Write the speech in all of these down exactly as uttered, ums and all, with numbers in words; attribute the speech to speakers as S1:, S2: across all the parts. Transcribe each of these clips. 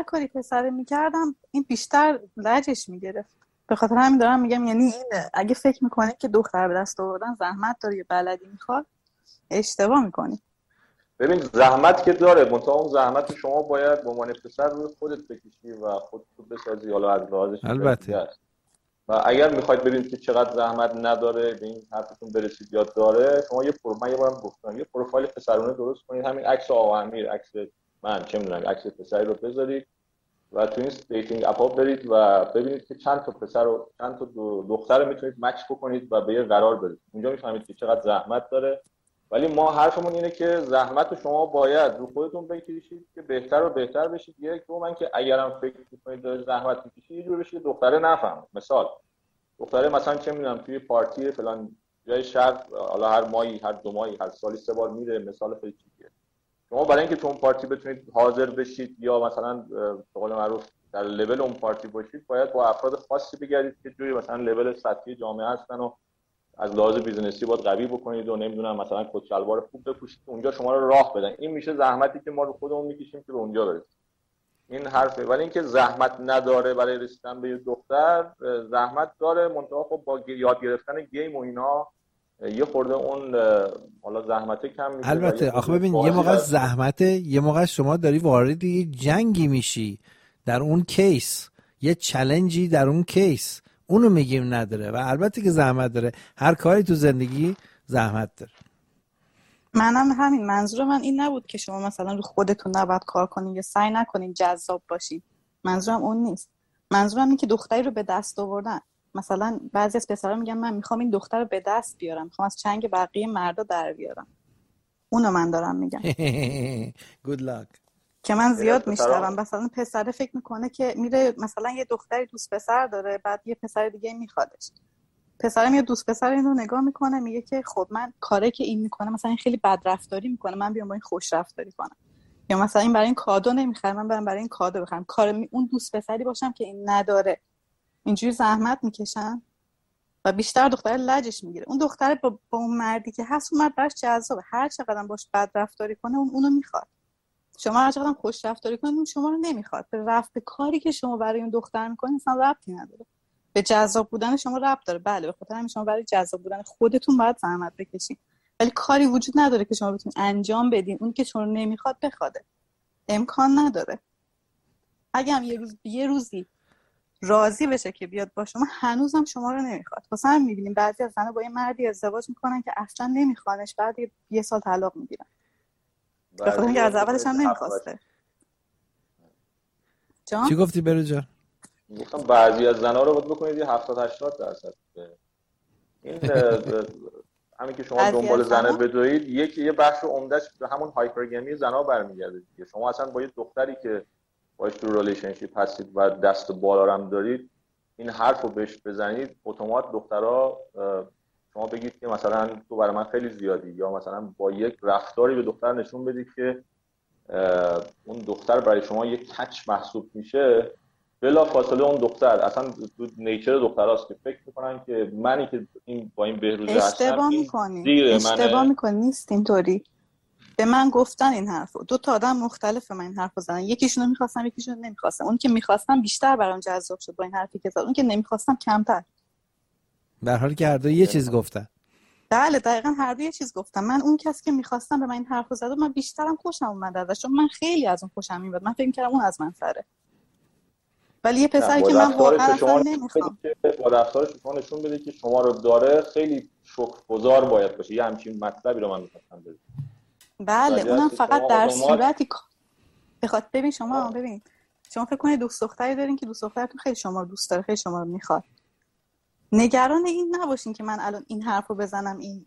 S1: کاری پسر میکردم این بیشتر لجش میگرفت. به خاطر همین دارم میگم یعنی این اگه فکر میکنه که دختر به دست آوردن زحمت داره یا بلدی میخواد اشتباه میکنی.
S2: ببین زحمت که داره، منتها اون زحمت شما باید به عنوان پسر روی خودت بکشی و خودت رو بسازی، حالا از لحاظ
S3: البته.
S2: و اگر میخواید ببینید که چقدر زحمت نداره به این حرفتون برسید یا داره، شما یه پرو من یه بارم گفتم یه پروفایل پسرونه درست کنید، همین عکس آقا امیر، عکس من، چه میدونم عکس پسری رو بذارید و تو این دیتینگ اپ‌ها برید و ببینید که چند تا پسر و چند تا دختر رو میتونید مچ بکنید و به یه قرار برید. اونجا میفهمید که چقدر زحمت داره. ولی ما حرفمون اینه که زحمت شما باید رو خودتون بکشید که بهتر و بهتر بشید. یک دو من که اگرم فکر می‌کنید داره زحمت می‌کشید یه جور بشید دختره نفهم. مثال دختره مثلا چه می‌دونم توی پارتی فلان جای شهر، حالا هر ماهی هر دو ماهی هر سالی سه بار میره، مثال خیلی چیزیه. شما برای اینکه تو اون پارتی بتونید حاضر بشید یا مثلا به قول معروف در لول اون پارتی باشید، باید با افراد خاصی بگردید که جوری مثلا لول سطحی جامعه هستن و از لحاظ بیزینسی باید قوی بکنید و نمیدونم مثلا کت شلوار خوب بپوشید که اونجا شما رو راه بدن. این میشه زحمتی که ما رو خودمون میکشیم که به اونجا برسیم. این حرفه. ولی اینکه زحمت نداره برای رسیدن به یه دختر، زحمت داره، منتها خب با یاد گرفتن گیم و اینا یه خورده اون حالا زحمته کم میشه.
S3: البته آخه ببین یه موقع زحمته، یه موقع شما داری وارد یه جنگی میشی، در اون کیس یه چالنجی در اون کیس، اونو میگیم نداره. و البته که زحمت داره، هر کاری تو زندگی زحمت داره.
S1: منم همین منظور من این نبود که شما مثلا رو خودتون نباید کار کنین یا سعی نکنین جذاب باشین. منظورم اون نیست. منظورم اینه که دختری رو به دست آوردن. مثلا بعضی از پسرا میگن من میخوام این دختر رو به دست بیارم، میخوام از چنگ بقیه مردا در بیارم. اونو من دارم میگم.
S3: good luck.
S1: که من زیاد میشنوم مثلا پسر فکر میکنه که میره مثلا یه دختری دوست پسر داره، بعد یه پسر دیگه میخوادش. پسرم یه دوست پسر اینو نگاه میکنه میگه که خب من کاری که این میکنه مثلا این خیلی بد رفتاری میکنه، من بیام با این خوش رفتاری کنم. یا مثلا این برای این کادو نمیخره، من برام برای این کادو بخرم. کار می... اون دوست پسری باشم که این نداره. اینجوری زحمت میکشن و بیشتر دختر لجش میگیره. اون دختر با, با اون مردی که هست اون مرد براش جذابه، هر چقدر باش بد رفتاری کنه اون اونو میخواد. شما هر چقدر خوش رفتاری کنید اون شما رو نمیخواد. به رفت کاری که شما برای اون دختر میکنید اصلا ربطی نداره. به جذاب بودن شما ربط داره، بله، به خاطر همین شما برای جذاب بودن خودتون باید زحمت بکشید، ولی کاری وجود نداره که شما بتونید انجام بدین اون که شما نمیخواد بخواده. امکان نداره. اگه هم یه روز یه روزی راضی بشه که بیاد با شما، هنوزم شما رو نمیخواد. واسه هم میبینیم بعضی از زنها با یه مردی ازدواج میکنن که اصلا نمیخوانش، بعد یه سال طلاق میگیرن به خاطر اینکه از اولش هم نمیخواسته. جان
S3: چی گفتی برو جان؟
S2: گفتم بعضی از زنها رو باید بکنید یه هفتاد هشتاد درصد. این همین که شما دنبال زنه بدوید یکی یه بخش عمدهش به همون هایپرگامی زنها برمیگرده دیگه. شما اصلا با یه دختری که باهاش تو ریلیشنشیپ هستید و دست بالا هم دارید این حرفو بهش بزنید، اتومات دخترها شما بگید که مثلا تو برای من خیلی زیادی، یا مثلا با یک رفتاری به دختر نشون بدید که اون دختر برای شما یک کچ محسوب میشه، بلا فاصله اون دختر اصلا تو نیچر دختراست که فکر میکنن که منی که این با این بهروزه هستم
S1: اشتباه میکنی اشتباه میکنی نیست اینطوری. به من گفتن این حرفو، دو تا آدم مختلف من این حرفو زدن، یکیشونو میخواستم یکیشونو نمیخواستم. اون که میخواستم بیشتر برام جذاب شد با این حرفی که زد، اون که نمیخواستم کمتر.
S3: در حالی که هر دو یه چیز گفتن.
S1: بله دقیقاً هر دو یه چیز گفتم. من اون کسی که میخواستم به من این حرفو زد من بیشترم خوشم اومد ازش، چون من خیلی از اون خوشم میاد. من فکر می‌کردم اون از من سره. ولی یه پسری که من واقعا اصلا نمیخوام،
S2: با رفتارش شما نشون بده که شما رو داره، خیلی شکرگزار باید باشه. یه همچین مطلبی رو من می‌خواستم بگم.
S1: بله اونم فقط در صورتی بخواد. ببین شما ببین شما فکر کنید دوست دختری دارین که دوست دخترتون خیلی شما رو دوست داره، خیلی شما رو میخواد. نگران این نباشین که من الان این حرفو بزنم این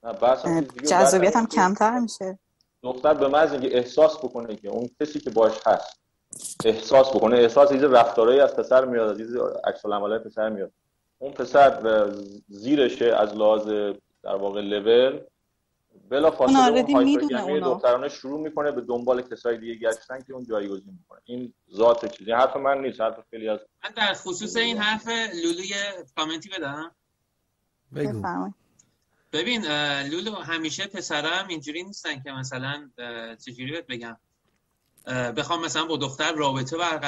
S1: جذابیتم کمتر میشه.
S2: دختر به محض اینکه احساس بکنه که اون کسی که باش هست احساس بکنه، احساس ایز رفتارهایی از پسر میاد، از عکس العملای پسر میاد، اون پسر زیرشه از لحاظ در واقع لول، بلا فاصله اون هایپرگامی دخترانه شروع میکنه به دنبال کسای دیگه گشتن که اون جایگزین میکنه. این ذات چیزی، حرف من نیست، حرف خیلی از
S4: من در خصوص این حرف لولو یه کامنتی بدم.
S3: بگو.
S4: ببین لولو، همیشه پسرا هم اینجوری نیستن که مثلا چجوری بهت بگم، بخوام مثلا با دختر رابطه برقرار